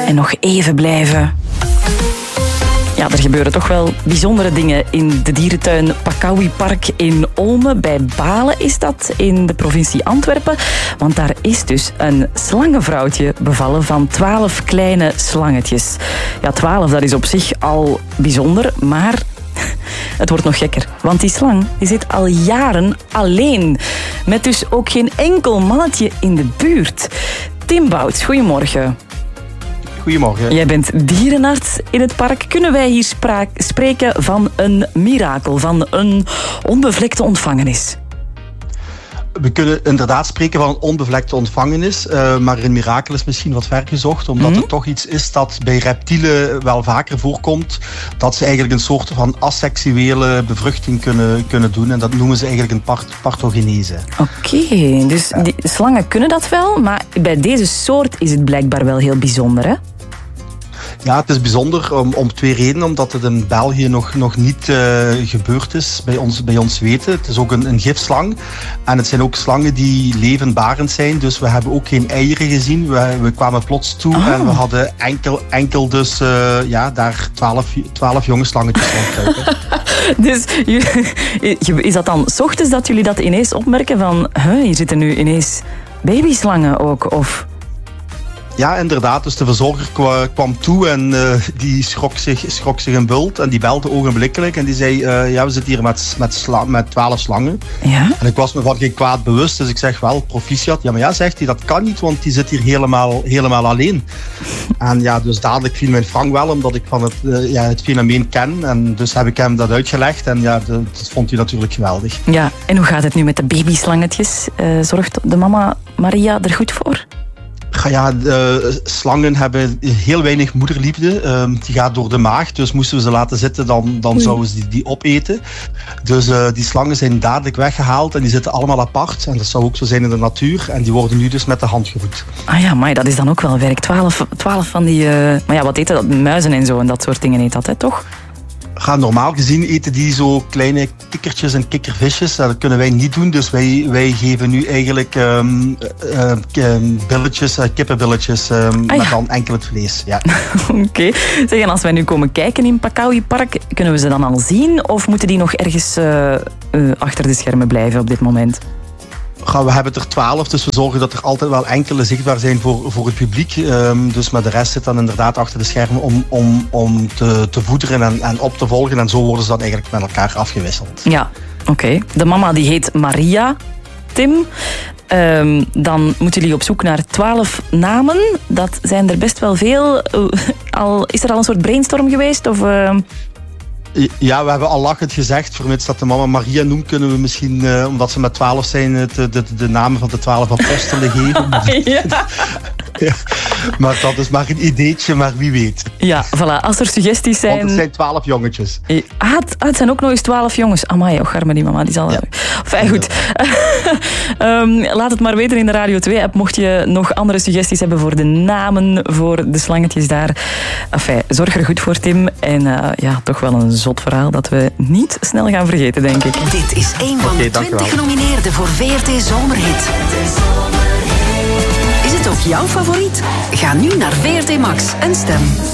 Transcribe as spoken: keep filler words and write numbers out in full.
En nog even blijven. Ja, er gebeuren toch wel bijzondere dingen in de dierentuin Pakawi Park in Olme. Bij Balen is dat, in de provincie Antwerpen. Want daar is dus een slangenvrouwtje bevallen van twaalf kleine slangetjes. Ja, twaalf, dat is op zich al bijzonder, maar het wordt nog gekker. Want die slang die zit al jaren alleen. Met dus ook geen enkel mannetje in de buurt. Tim Bouts, goedemorgen. Goedemorgen. Jij bent dierenarts in het park. Kunnen wij hier spra- spreken van een mirakel, van een onbevlekte ontvangenis? We kunnen inderdaad spreken van een onbevlekte ontvangenis, uh, maar een mirakel is misschien wat ver gezocht, omdat mm-hmm. er toch iets is dat bij reptielen wel vaker voorkomt, dat ze eigenlijk een soort van asexuele bevruchting kunnen, kunnen doen, en dat noemen ze eigenlijk een part- parthogenese. Oké, okay, dus die slangen kunnen dat wel, maar bij deze soort is het blijkbaar wel heel bijzonder, hè? Ja, het is bijzonder om, om twee redenen. Omdat het in België nog, nog niet uh, gebeurd is, bij ons, bij ons weten. Het is ook een, een gifslang. En het zijn ook slangen die levendbarend zijn. Dus we hebben ook geen eieren gezien. We, we kwamen plots toe oh. en we hadden enkel, enkel dus uh, ja, daar twaalf, twaalf jonge slangetjes rondkruipen. Dus is dat dan 's ochtends dat jullie dat ineens opmerken? Van, huh, hier zitten nu ineens babyslangen ook, of... Ja, inderdaad. Dus de verzorger kwam toe en uh, die schrok zich, schrok zich een bult. En die belde ogenblikkelijk. En die zei, uh, ja, we zitten hier met, met, sla- met twaalf slangen. Ja? En ik was me van geen kwaad bewust. Dus ik zeg wel, proficiat. Ja, maar ja, zegt hij, dat kan niet, want die zit hier helemaal, helemaal alleen. En ja, dus dadelijk viel mijn Frank wel, omdat ik van het, uh, ja, het fenomeen ken. En dus heb ik hem dat uitgelegd. En ja, dat, dat vond hij natuurlijk geweldig. Ja, en hoe gaat het nu met de babyslangetjes? Uh, zorgt de mama Maria er goed voor? Ja, de slangen hebben heel weinig moederliefde. Um, die gaat door de maag. Dus moesten we ze laten zitten, dan, dan zouden ze die, die opeten. Dus uh, die slangen zijn dadelijk weggehaald en die zitten allemaal apart. En dat zou ook zo zijn in de natuur. En die worden nu dus met de hand gevoed. Ah ja, maar dat is dan ook wel werk. Twaalf, twaalf van die... Uh, maar ja, wat eten dat? Muizen en zo en dat soort dingen eet dat, hè, toch? Ja, normaal gezien eten die zo kleine kikkertjes en kikkervisjes. Dat kunnen wij niet doen. Dus wij, wij geven nu eigenlijk um, uh, billetjes, uh, kippenbilletjes um, ah, ja. met dan enkel het vlees. Ja. Oké. Okay. Zeg, en als wij nu komen kijken in Pakawi Park, kunnen we ze dan al zien? Of moeten die nog ergens uh, uh, achter de schermen blijven op dit moment? We hebben er twaalf, dus we zorgen dat er altijd wel enkele zichtbaar zijn voor, voor het publiek. Um, dus maar de rest zit dan inderdaad achter de schermen om, om, om te, te voederen en, en op te volgen. En zo worden ze dan eigenlijk met elkaar afgewisseld. Ja, oké. Okay. De mama die heet Maria, Tim. Um, dan moeten jullie op zoek naar twaalf namen. Dat zijn er best wel veel. Uh, al, is er al een soort brainstorm geweest? Of... Uh... Ja, we hebben al lachend gezegd, vermits dat de mama Maria noemt, kunnen we misschien, uh, omdat ze met twaalf zijn, de, de, de namen van de twaalf apostelen geven. Ja. Ja, maar dat is maar een ideetje, maar wie weet. Ja, voilà. Als er suggesties zijn... Want het zijn twaalf jongetjes. Ah, het, het zijn ook nog eens twaalf jongens. Amai, och, arme die mama. Die zal... Ja. Fijn, goed. um, laat het maar weten in de Radio twee-app. Mocht je nog andere suggesties hebben voor de namen, voor de slangetjes daar. Enfin, zorg er goed voor, Tim. En uh, ja, toch wel een zot verhaal dat we niet snel gaan vergeten, denk ik. Dit is een van de twintig genomineerden voor V R T Zomerhit. Is het ook jouw favoriet? Ga nu naar V R T Max en stem.